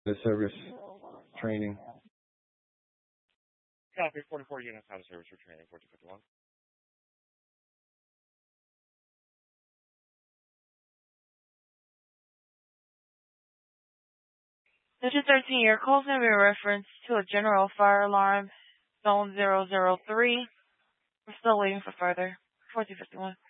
The service training. Copy 44 units out of service for training 1451. Mission 13, your call is going to be a reference to a general fire alarm, zone 003. We're still waiting for further. 1451.